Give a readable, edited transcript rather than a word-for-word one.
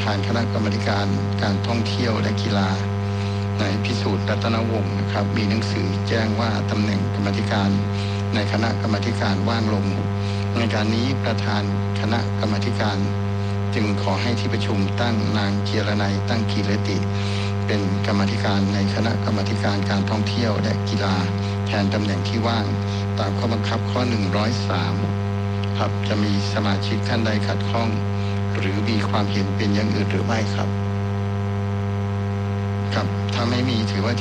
านคณะกรรมาการการท่องเที่ยวและกีฬานายพิสูจน์รัตนวงศ์นะครับมีหนังสือแจ้งว่าตำแหน่งกรรมาการในคณะกรรมาการว่างลงในการนี้ประธานคณะกรรมาการจึงขอให้ที่ประชุมตั้งนางเกียรนัยตั้งกีรติเป็นกรรมาการในคณะกรรมาการการท่องเที่ยวและกีฬาแทนตำแหน่งที่ว่างตามข้อบังคับข้อ103ครับจะมีสมาชิกท่านใดขัดข้องหรือมีความเห็นเป็นอย่างอื่นหรือไม่ครับครับถ้าไม่มีถือว่า